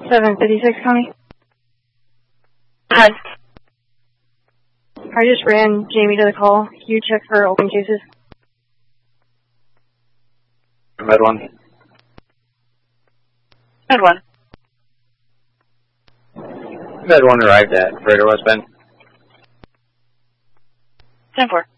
756 County. Hi. I just ran Jamie to the call. Can you check for open cases? Med 1. Med 1. Med 1 arrived at Freighter West Bend. 10-4.